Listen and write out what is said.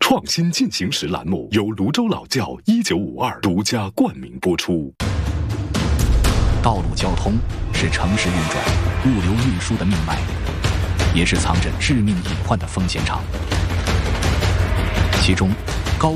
创新进行时栏目由泸州老窖1952独家冠名播出。 道路交通是城市运转、物流运输的命脉，也是藏着致命隐患的风险场。其中，